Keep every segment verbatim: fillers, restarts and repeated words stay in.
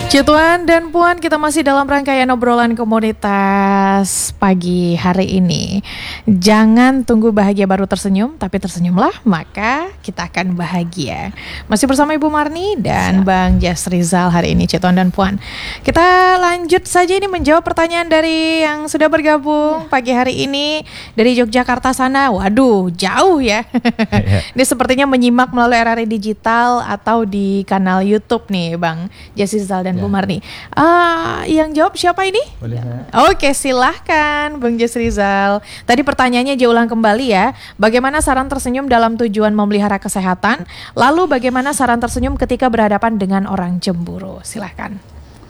Tuan dan Puan, kita masih dalam rangkaian obrolan komunitas pagi hari ini. Jangan tunggu bahagia baru tersenyum, tapi tersenyumlah maka kita akan bahagia. Masih bersama Ibu Marni dan Siap. Bang Jas Rizal hari ini, Tuan dan Puan. Kita lanjut saja ini menjawab pertanyaan dari yang sudah bergabung ya. Pagi hari ini dari Yogyakarta sana. Waduh, jauh ya. ya. Ini sepertinya menyimak melalui R R I Digital atau di kanal YouTube nih, Bang Jas Rizal dan Bu Marni. Ah, yang jawab siapa ini? Boleh ya. Oke, silahkan Bang Jas Rizal. Tadi pertanyaannya diulang kembali ya. Bagaimana saran tersenyum dalam tujuan memelihara kesehatan? Lalu bagaimana saran tersenyum ketika berhadapan dengan orang cemburu? Silahkan.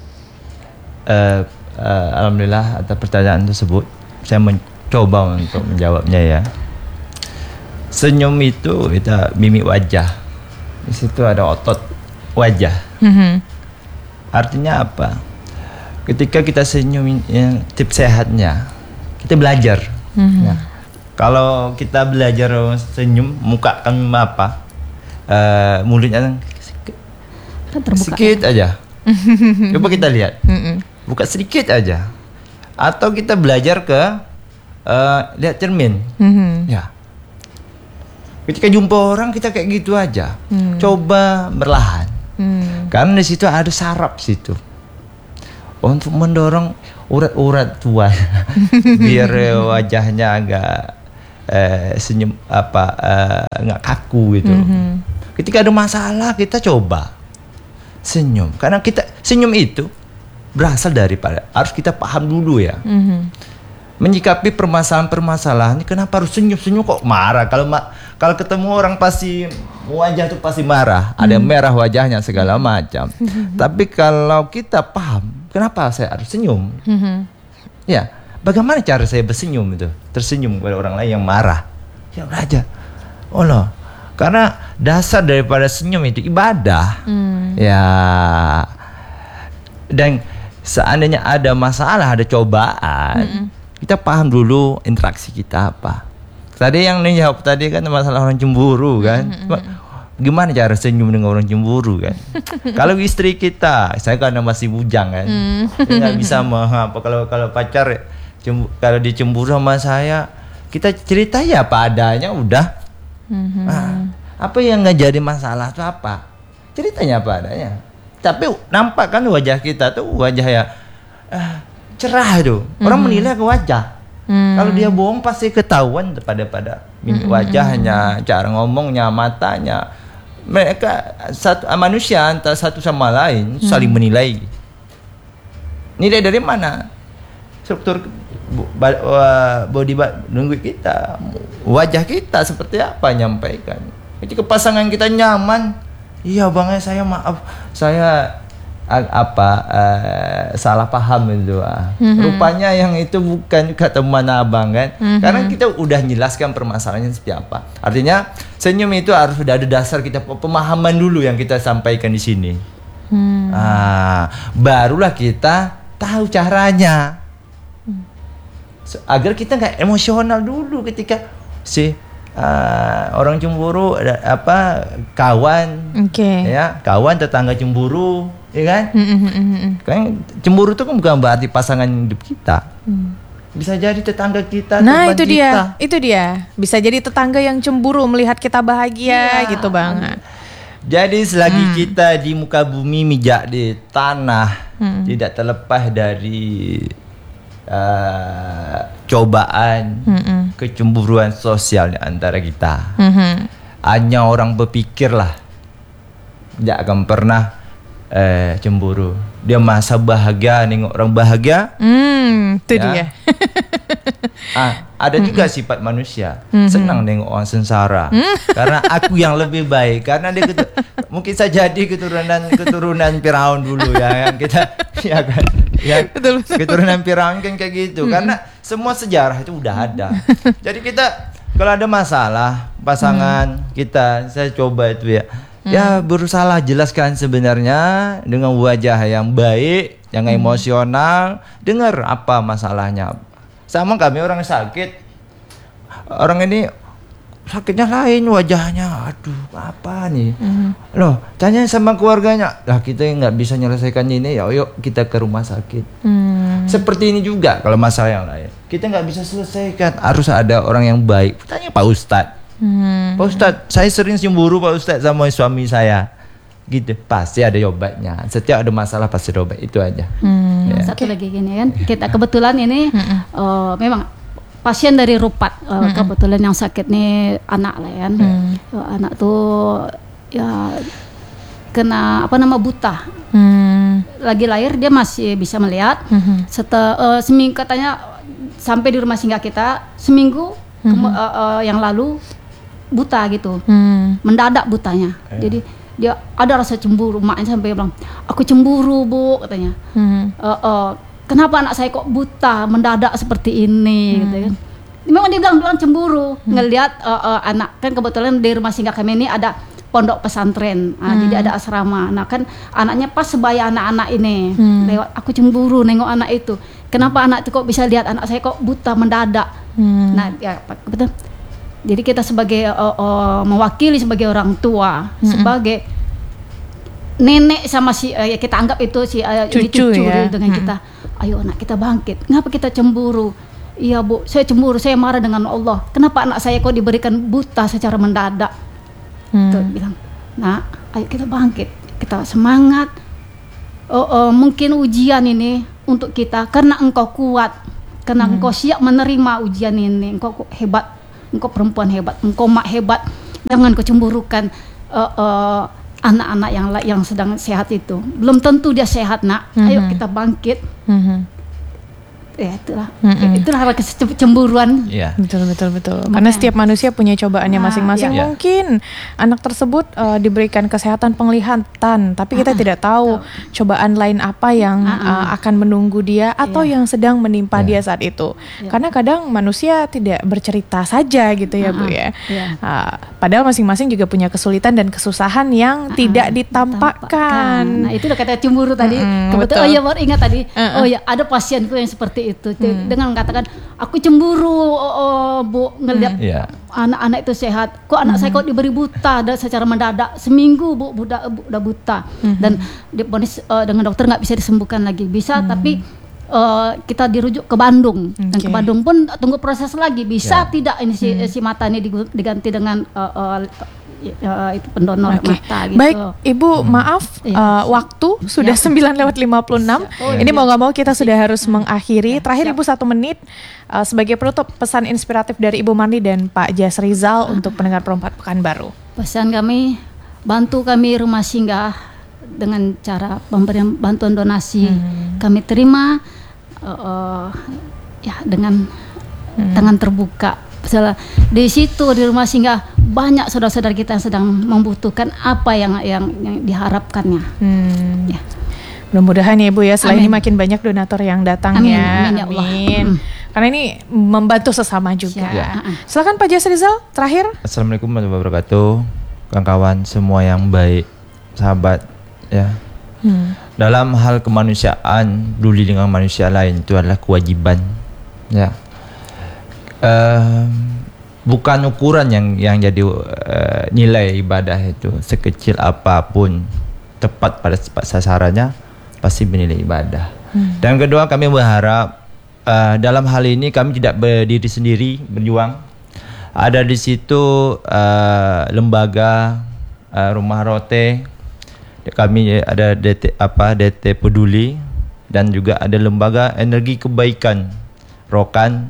Uh, uh, Alhamdulillah atas pertanyaan tersebut. Saya mencoba untuk menjawabnya ya. Senyum itu kita mimik wajah. Di situ ada otot wajah. Mm-hmm. Artinya apa? Ketika kita senyum, yang tips sehatnya kita belajar. Mm-hmm. Nah, kalau kita belajar senyum, muka kan apa? Uh, mulutnya kan terbuka sedikit aja. Coba kita lihat, mm-hmm. buka sedikit aja. Atau kita belajar ke uh, lihat cermin. Mm-hmm. Ya. Ketika jumpa orang kita kayak gitu aja. Mm. Coba berlahan. Hmm. Karena di situ ada saraf situ untuk mendorong urat-urat tua biar wajahnya agak eh, senyum apa eh, nggak kaku gitu. Hmm. Ketika ada masalah kita coba senyum karena kita senyum itu berasal daripada harus kita paham dulu ya. Hmm. Menyikapi permasalahan-permasalahan ini kenapa harus senyum-senyum kok marah kalau ma- kalau ketemu orang pasti wajah tuh pasti marah, hmm. ada merah wajahnya segala macam. Hmm. Tapi kalau kita paham kenapa saya harus senyum, hmm. ya bagaimana cara saya bersenyum itu, tersenyum kepada orang lain yang marah, ya belajar. Oh loh, karena dasar daripada senyum itu ibadah, hmm. ya. Dan seandainya ada masalah, ada cobaan. Hmm. Kita paham dulu interaksi kita apa. Tadi yang nih jawab tadi kan masalah orang cemburu kan. Mm-hmm. Gimana cara senyum dengan orang cemburu kan? Kalau istri kita, saya karena masih bujang kan, mm. nggak bisa mah apa kalau kalau pacar cembu, kalau dicemburu sama saya, kita cerita ya apa adanya udah. Mm-hmm. Nah, apa yang nggak jadi masalah tuh apa? Ceritanya apa adanya. Tapi nampak kan wajah kita tuh wajah ya. Uh, cerah itu orang mm-hmm. menilai ke wajah. Mm. Kalau dia bohong pasti ketahuan pada pada mimik mm-hmm. wajahnya, cara ngomongnya, matanya. Mereka satu manusia antara satu sama lain mm. saling menilai. Nilai dari mana? Struktur body language kita, wajah kita seperti apa nyampaikan. Ketika pasangan kita nyaman, iya bang saya maaf saya apa uh, salah paham itu ah. Mm-hmm. Rupanya yang itu bukan kata mana abang kan, mm-hmm. karena kita udah jelaskan permasalahannya seperti apa. Artinya senyum itu harus sudah ada dasar kita pemahaman dulu yang kita sampaikan di sini. Mm. Ah, barulah kita tahu caranya so, agar kita nggak emosional dulu ketika si uh, orang cemburu apa kawan, okay. ya kawan tetangga cemburu. Ya kan? Mm-hmm. Kan cemburu itu kan bukan berarti pasangan hidup kita. Mm. Bisa jadi tetangga kita. Nah itu kita. dia, itu dia. Bisa jadi tetangga yang cemburu melihat kita bahagia, ya, gitu bang. Jadi selagi mm. kita di muka bumi mijak di tanah, mm. tidak terlepas dari uh, cobaan, mm-mm. kecemburuan sosial di antara kita. Mm-hmm. Hanya orang berpikirlah tidak akan pernah Eh, cemburu. Dia masa bahagia nengok orang bahagia. Hmm, itu ya. Dia. ah, ada juga mm-hmm. sifat manusia mm-hmm. senang nengok orang sengsara. Mm. Karena aku yang lebih baik. Karena dia ketu- mungkin saja jadi keturunan keturunan Firaun dulu ya kan kita ya kan. Ya, betul, betul. Keturunan Firaun kan kayak gitu. Mm-hmm. Karena semua sejarah itu udah ada. Jadi kita kalau ada masalah pasangan mm. kita, saya coba itu ya. Ya berusaha jelaskan sebenarnya dengan wajah yang baik, yang hmm. emosional, dengar apa masalahnya. Sama kami orang sakit, orang ini sakitnya lain wajahnya, aduh apa nih, Mm-hmm. loh tanya sama keluarganya, lah kita nggak bisa menyelesaikan ini, ya yuk kita ke rumah sakit. Hmm. Seperti ini juga kalau masalah yang lain, kita nggak bisa selesaikan, harus ada orang yang baik. Tanya Pak Ustadz, Hmm. Pak Ustadz saya sering cemburu Pak Ustadz sama suami saya, gitu, pasti ada obatnya. Setiap ada masalah pasti ada obat, itu aja. Hmm. Ya. Satu lagi gini kan, kita kebetulan ini uh, memang pasien dari Rupat, uh, kebetulan yang sakit nih anak lah kan. Uh, anak tuh ya kena apa nama buta. Hmm. Lagi lahir dia masih bisa melihat. Mhm. Setelah uh, seminggu katanya sampai di rumah singgah kita seminggu kemu- uh, uh, yang lalu buta gitu, Hmm. mendadak butanya. Jadi dia ada rasa cemburu, maknya sampai bilang aku cemburu bu katanya. Hmm. Uh, uh, kenapa anak saya kok buta mendadak seperti ini gitu kan. Memang dia bilang bilang cemburu ngelihat uh, uh, anak kan kebetulan di rumah singgah kami ini ada pondok pesantren. Nah, jadi ada asrama. Nah kan anaknya pas sebaya anak-anak ini lewat, aku cemburu nengok anak itu. Kenapa anak itu kok bisa lihat anak saya kok buta mendadak. Hmm. Nah ya betul. Jadi kita sebagai uh, uh, mewakili sebagai orang tua, sebagai nenek sama si uh, ya kita anggap itu si uh, ini Cucu cucu ya. dengan kita. Ayo anak kita bangkit. Kenapa kita cemburu? Iya bu, saya cemburu, saya marah dengan Allah. Kenapa anak saya kok diberikan buta secara mendadak? Hmm. Tuh bilang, nah, ayo kita bangkit, kita semangat. Oh, oh, mungkin ujian ini untuk kita karena engkau kuat, karena engkau siap menerima ujian ini. Engkau hebat, engkau perempuan hebat, engkau mak hebat. Jangan kau cemburukan uh, uh, anak-anak yang yang sedang sehat itu. Belum tentu dia sehat nak. Ayo kita bangkit. Mhm. Ya itulah, Mm-mm. itulah rasa cemburuan. Iya. Betul betul betul. Karena setiap manusia punya cobaannya Nah, masing-masing. iya. Mungkin anak tersebut uh, diberikan kesehatan penglihatan, tapi kita tidak tahu cobaan lain apa yang uh, akan menunggu dia atau yang sedang menimpa dia saat itu. Karena kadang manusia tidak bercerita saja gitu ya Bu ya. Iya. Uh, padahal masing-masing juga punya kesulitan dan kesusahan yang tidak ditampakkan. Nah itu udah kata cemburu tadi. Mm-mm, Kebetulan betul. oh ya baru ingat tadi. Uh-uh. Oh ya ada pasienku yang seperti itu. Dengan mengatakan aku cemburu oh, oh, bu ngelihat Iya. anak-anak itu sehat. Kok anak saya kok diberi buta dan secara mendadak seminggu bu udah udah buta dan diponis uh, dengan dokter nggak bisa disembuhkan lagi. Bisa tapi uh, kita dirujuk ke Bandung dan ke Oke. Bandung pun tunggu proses lagi. Bisa Ya. tidak ini si, si mata ini digu- diganti dengan uh, uh, uh, itu pendonor Oke. mata gitu. Baik, Ibu, maaf Iya. uh, waktu sudah sembilan lewat lima puluh enam. Oh, Ini iya. mau nggak mau kita sudah harus mengakhiri. Terakhir Ibu satu menit uh, sebagai penutup pesan inspiratif dari Ibu Marni dan Pak Jas Rizal untuk pendengar Perempat Pekanbaru. Pesan kami, bantu kami rumah singgah dengan cara pemberian bantuan donasi. Kami terima uh, uh, ya dengan tangan terbuka. Misalnya di situ di rumah singgah banyak saudara-saudara kita yang sedang membutuhkan apa yang yang, yang diharapkannya. Hmm. Ya. Mudah-mudahan ya Ibu ya, setelah Amin. ini makin banyak donatur yang datang Amin, ya. amin ya Allah. Amin. Mm. Karena ini membantu sesama juga. Siap. Ya. Silakan Pak Jas Rizal terakhir. Assalamualaikum warahmatullahi wabarakatuh, kawan-kawan semua yang baik, sahabat ya. Hmm. Dalam hal kemanusiaan, peduli dengan manusia lain itu adalah kewajiban ya. Uh, bukan ukuran yang yang jadi uh, nilai ibadah itu, sekecil apapun tepat pada tepat sasarannya pasti bernilai ibadah. Hmm. Dan kedua, kami berharap uh, dalam hal ini kami tidak berdiri sendiri berjuang. Ada di situ uh, lembaga uh, Rumah Rote, kami ada D T apa D T Peduli, dan juga ada lembaga Energi Kebaikan Rokan.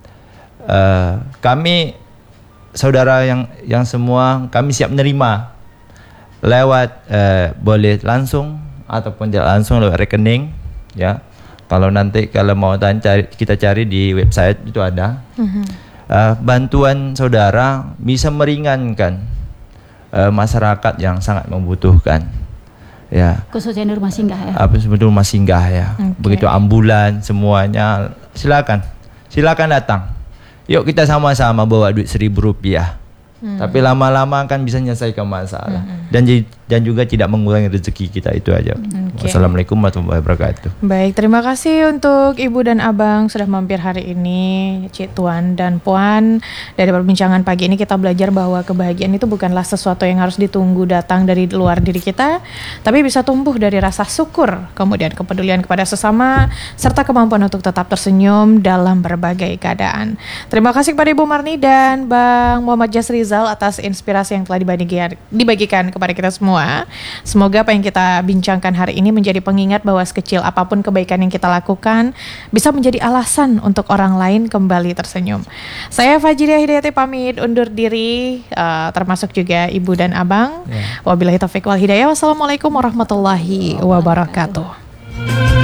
Uh, kami saudara yang yang semua kami siap menerima lewat uh, boleh langsung ataupun tidak langsung lewat rekening ya. Kalau nanti kalau mau tanya, cari, kita cari di website itu ada. Uh-huh. Uh, bantuan saudara bisa meringankan uh, masyarakat yang sangat membutuhkan ya. Khususnya di rumah singgah ya. Apa sebetulnya rumah singgah ya. Okay. Begitu ambulan semuanya, silakan silakan datang. Yuk kita sama-sama bawa duit seribu rupiah. Hmm. Tapi lama-lama kan bisa menyelesaikan masalah. Hmm. Dan dan juga tidak mengurangi rezeki kita, itu aja. Oke. Oke. Wassalamualaikum warahmatullahi wabarakatuh. Baik, terima kasih untuk Ibu dan Abang sudah mampir hari ini, Cik Tuan dan Puan. Dari perbincangan pagi ini kita belajar bahwa kebahagiaan itu bukanlah sesuatu yang harus ditunggu datang dari luar diri kita, tapi bisa tumbuh dari rasa syukur, kemudian kepedulian kepada sesama, serta kemampuan untuk tetap tersenyum dalam berbagai keadaan. Terima kasih kepada Ibu Marni dan Bang Muhammad Jasrizal atas inspirasi yang telah dibagikan, dibagikan kepada kita semua. Semoga apa yang kita bincangkan hari ini menjadi pengingat bahwa sekecil apapun kebaikan yang kita lakukan bisa menjadi alasan untuk orang lain kembali tersenyum. Saya Fajriah Hidayati pamit undur diri, uh, termasuk juga Ibu dan Abang. Yeah. Wabillahi taufiq wal hidayah. Wassalamualaikum warahmatullahi wabarakatuh.